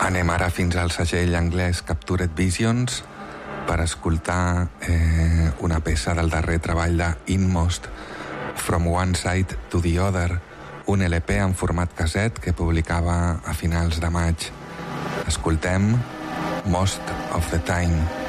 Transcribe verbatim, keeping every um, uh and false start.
Anem ara fins al segell anglès Captured Visions per escoltar eh, una peça del darrer treball de Inmost, From One Side to the Other, un L P en format caset que publicava a finals de maig. Escoltem Most of the Time.